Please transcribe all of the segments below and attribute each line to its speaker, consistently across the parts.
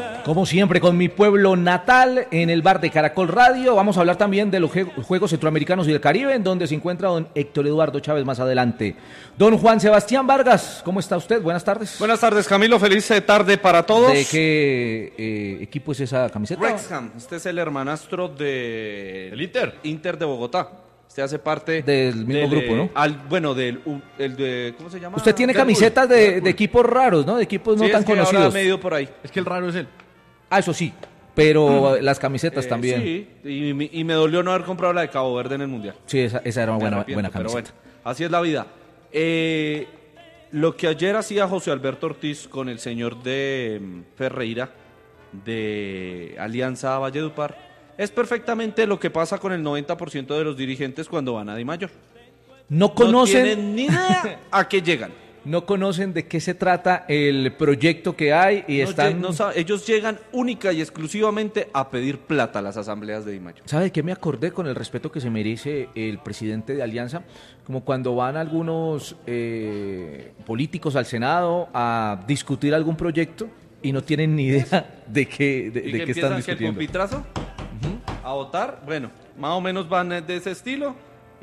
Speaker 1: Como siempre, con mi pueblo natal, en el bar de Caracol Radio. Vamos a hablar también de los Juegos Centroamericanos y del Caribe, en donde se encuentra don Héctor Eduardo Chávez más adelante. Don Juan Sebastián Vargas, ¿cómo está usted? Buenas tardes.
Speaker 2: Buenas tardes, Camilo. Feliz tarde para todos.
Speaker 1: ¿De qué equipo es esa camiseta?
Speaker 2: Wrexham. Este es el hermanastro del Inter de Bogotá. Este hace parte
Speaker 1: del mismo grupo, ¿no?
Speaker 2: ¿cómo se llama?
Speaker 1: Usted tiene camisetas de equipos raros, ¿no? De equipos no tan conocidos.
Speaker 2: Ahora medio por ahí.
Speaker 3: Es que el raro es él.
Speaker 1: Ah, eso sí, pero las camisetas también.
Speaker 2: Sí, y me dolió no haber comprado la de Cabo Verde en el Mundial.
Speaker 1: Sí, esa era una buena camiseta.
Speaker 2: Pero bueno, así es la vida. Lo que ayer hacía José Alberto Ortiz con el señor de Ferreira, de Alianza Valledupar, es perfectamente lo que pasa con el 90% de los dirigentes cuando van a Dimayor.
Speaker 1: No conocen...
Speaker 2: No tienen ni idea a qué llegan.
Speaker 1: No conocen de qué se trata el proyecto que hay y
Speaker 2: ellos llegan única y exclusivamente a pedir plata a las asambleas de Dimayor.
Speaker 1: ¿Sabe de qué me acordé con el respeto que se merece el presidente de Alianza? Como cuando van algunos políticos al Senado a discutir algún proyecto y no tienen ni idea de qué están discutiendo.
Speaker 2: ¿Que el pupitrazo? A votar, bueno, más o menos van de ese estilo.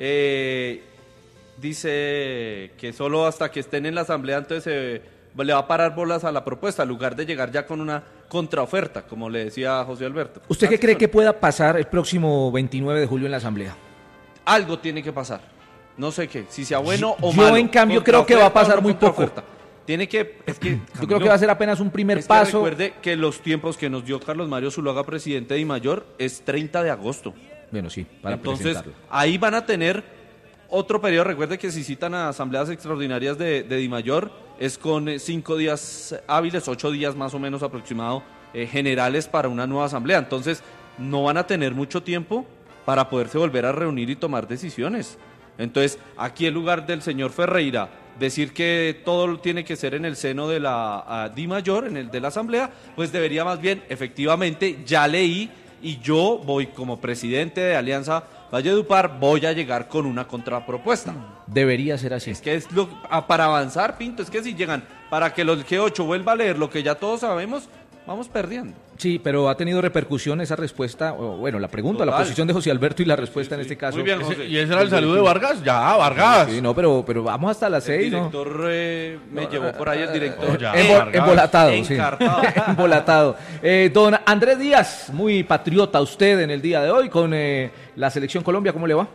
Speaker 2: Dice que solo hasta que estén en la asamblea entonces le va a parar bolas a la propuesta, en lugar de llegar ya con una contraoferta, como le decía José Alberto.
Speaker 1: ¿Usted qué cree que pueda pasar el próximo 29 de julio en la asamblea?
Speaker 2: Algo tiene que pasar, no sé qué, si sea bueno o malo.
Speaker 1: Yo en cambio creo que va a pasar muy poco.
Speaker 2: Yo
Speaker 1: creo que va a ser apenas un primer paso.
Speaker 2: Recuerde que los tiempos que nos dio Carlos Mario Zuluaga, presidente de Dimayor, es 30 de agosto.
Speaker 1: Bueno, sí, para
Speaker 2: entonces
Speaker 1: presentarlo.
Speaker 2: Ahí van a tener otro periodo. Recuerde que si citan a asambleas extraordinarias de Dimayor es con 5 días hábiles, 8 días más o menos aproximado, generales para una nueva asamblea. Entonces no van a tener mucho tiempo para poderse volver a reunir y tomar decisiones. Entonces aquí en lugar del señor Ferreira decir que todo tiene que ser en el seno de la Dimayor, en el de la asamblea, pues debería más bien, efectivamente, ya leí y yo voy como presidente de Alianza Valledupar, voy a llegar con una contrapropuesta.
Speaker 1: Debería ser así.
Speaker 2: Es que para avanzar, Pinto, es que si llegan para que los G8 vuelva a leer lo que ya todos sabemos, vamos perdiendo.
Speaker 1: Sí, pero ha tenido repercusión esa respuesta, bueno, la pregunta, total. La posición de José Alberto y la respuesta en este caso.
Speaker 2: Muy bien, José.
Speaker 3: ¿Y ese era el saludo de Vargas? Ya, Vargas.
Speaker 1: Sí, no, pero vamos hasta las 6,
Speaker 2: ¿no? El director me llevó por ahí el director.
Speaker 1: Embolatado,
Speaker 2: encartado.
Speaker 1: Sí. Embolatado. Don Andrés Díaz, muy patriota usted en el día de hoy con la Selección Colombia, ¿cómo le va?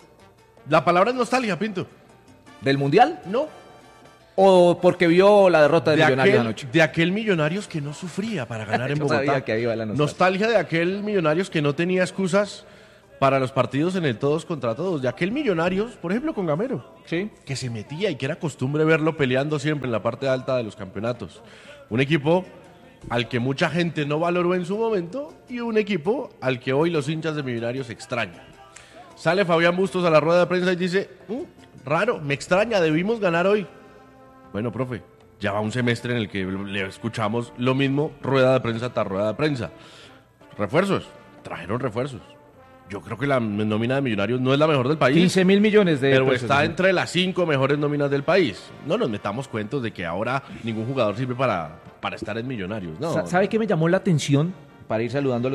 Speaker 3: La palabra es nostalgia, Pinto.
Speaker 1: ¿Del Mundial?
Speaker 3: No.
Speaker 1: ¿O porque vio la derrota de Millonarios anoche?
Speaker 3: De aquel Millonarios que no sufría para ganar en Bogotá.
Speaker 1: Sabía que ahí iba la
Speaker 3: nostalgia de aquel Millonarios que no tenía excusas para los partidos en el todos contra todos. De aquel Millonarios, por ejemplo, con Gamero.
Speaker 1: Sí.
Speaker 3: Que se metía y que era costumbre verlo peleando siempre en la parte alta de los campeonatos. Un equipo al que mucha gente no valoró en su momento y un equipo al que hoy los hinchas de Millonarios extrañan. Sale Fabián Bustos a la rueda de prensa y dice, raro, me extraña, debimos ganar hoy. Bueno, profe, ya va un semestre en el que le escuchamos lo mismo, rueda de prensa tras rueda de prensa. Refuerzos, trajeron refuerzos. Yo creo que la nómina de Millonarios no es la mejor del país.
Speaker 1: 15.000 millones de
Speaker 3: pero
Speaker 1: pesos,
Speaker 3: está
Speaker 1: ¿sí?
Speaker 3: Entre las 5 mejores nóminas del país. No nos metamos cuentos de que ahora ningún jugador sirve para estar en Millonarios. No,
Speaker 1: ¿Sabe qué me llamó la atención para ir saludando